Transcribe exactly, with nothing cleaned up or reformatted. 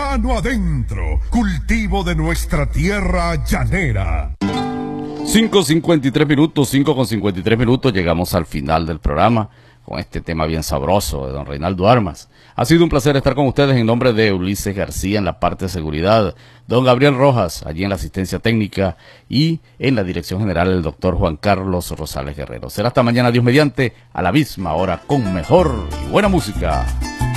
Llano adentro, cultivo de nuestra tierra llanera. cinco cincuenta y tres minutos, cinco con cincuenta y tres minutos, llegamos al final del programa con este tema bien sabroso de don Reinaldo Armas. Ha sido un placer estar con ustedes en nombre de Ulises García en la parte de seguridad, don Gabriel Rojas allí en la asistencia técnica y en la dirección general el doctor Juan Carlos Rosales Guerrero. Será hasta mañana, Dios mediante, a la misma hora con mejor y buena música.